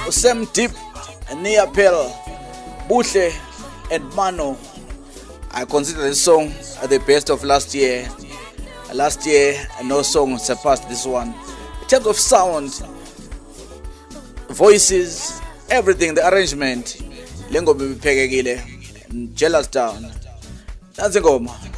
Sam Deep, Nia Pell, Buhle, and Mano. I consider this song the best of last year. Last year, no song surpassed this one. In terms of sound, voices, everything, the arrangement, lengo bibipekekile, Jealous Down. That's a ngoma.